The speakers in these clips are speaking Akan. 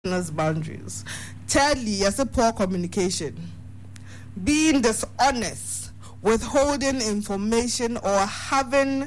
boundaries. Thirdly, as a poor communication, being dishonest, withholding information, or having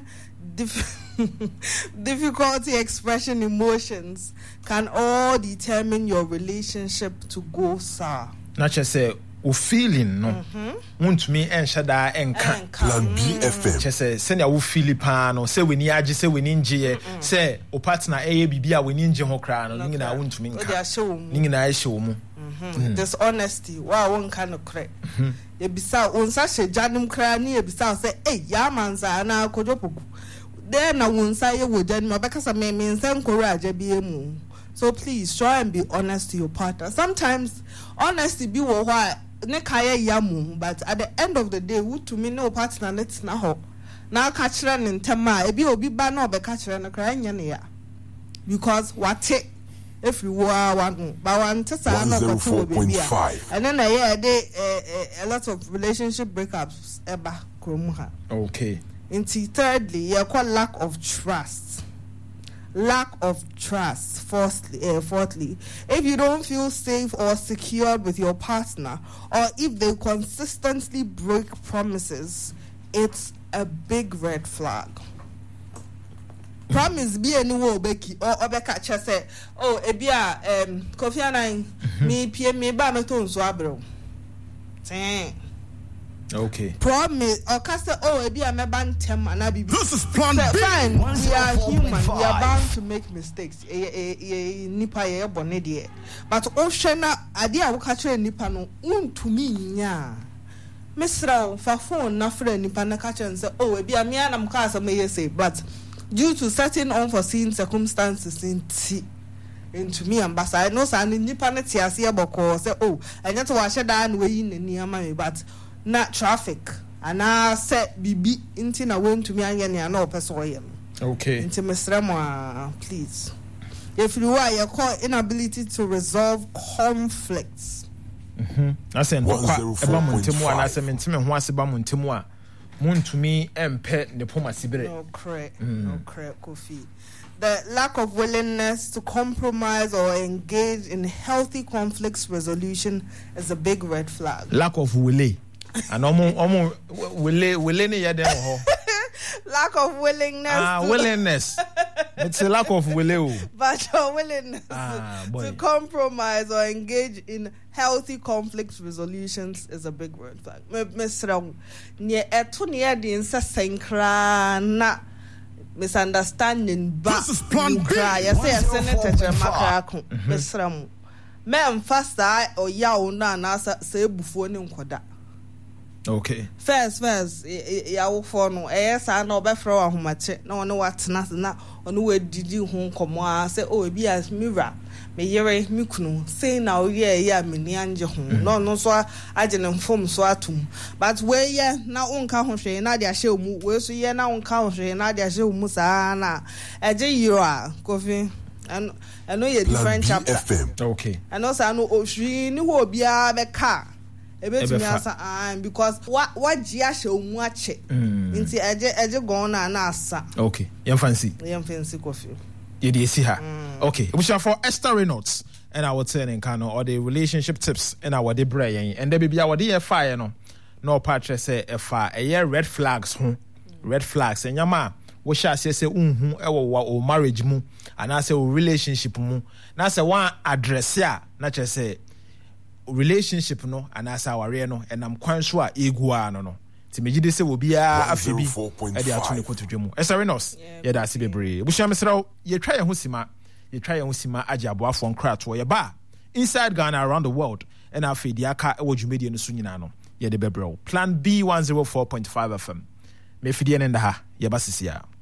difficulty expressing emotions can all determine your relationship to go sour. Not just say feeling no want me and shada and can Plan BFM just say send ya Filipano say we ni age say we ninje say o partner bibia we ninje ho kra no ngina want me nka ngina show mu dishonesty wa won kind of crack ye bisa onsa she janum kra ni ye bisa say ya manza na kojopoku there na onsa ye wo janum abekasa me nsa nkora ajabi emu. So please try and be honest to your partner. Sometimes honesty be why ne kaya yamu, but at the end of the day, who to me no partner let's na ho. Now catch run in tema ebi obi ba no be catch run cry nyane ya. Because what if you were one but one test no baby. And then a lot of relationship breakups eba kromuha. Okay. And thirdly, lack of trust. Lack of trust. Fourthly, if you don't feel safe or secure with your partner, or if they consistently break promises, it's a big red flag. Promise be anywhere Becky or Obeka say, oh, ebia Kofi Annan me pie me ba me to nso abro. Okay. Promise or cast oh ebia me ban tem ana bibi. This is Plan B. Fine. We are human. We are bound to make mistakes. Nipa ye bone de. But oshena ade a wo ka kire nipa no untumi nya. Mesra fa phone na frɛ nipa na ka kire say oh ebia me anam ka asem ye say but due to certain unforeseen circumstances into me ambassador I know say nipa na ti ase eboko say oh anya to wa hyeda na we yi nani ama me but na traffic and I said bibi inti na went to me anya ne na opeso ye. Okay. Inti mesra mo please. If you are you call inability to resolve conflicts. I said eba montemu ana se mentime ho ase ba montemu a montumi empe ne poma sibere. No correct. No correct Kofi. The lack of willingness to compromise or engage in healthy conflicts resolution is a big red flag. Lack of willing. And omo willing ne yede ho. Lack of willingness. Willingness. It's a lack of willing. But your willingness to compromise or engage in healthy conflict resolutions is a big red flag. Mesra ne eto ne yede nsa senkra na misunderstanding ba. This is Plan B. Yes, Senator Makarako. Mesra mu. Me mfasta o ya ona na se bufuo ne nkoda. Okay. First, ya wo for no sa na obefra wa homache na one watena na one we didi ho komo a say oh bi as mira me yere me kunu say na o ye ya me ni anje ho no so age ne mfom so atum but we ye na unka ho hwe na de ahye mu we so ye na unka ho hwe na de ahye mu sa na eje yiro a Kofi and I know you different chapter. Okay. And also I know ohwi ni ho bia be ka because what jiashe omuache nti eje gona na asa. Okay. Yemfancy Kofi. You dey see her. Okay. We shall for Esther Reynolds and our turning kano or the relationship tips and our de brain and there be our de fire no patre say a red flags red flags and yama we shall say unhu o marriage mu and I say relationship mu na say one address ya na say relationship no and as our no and I'm kwan so a egua no ti megide se wo bia afi bi e de ato ne kotodwemu eserenos ye da se bebre bushia mesraw ye twa ye ho sima age aboafo nkrato ye ba inside Ghana around the world and afi di aka e wo dwumedie no so nyina no ye de bebre Plan B 104.5 FM me fidie ne nda ha ye ba sisia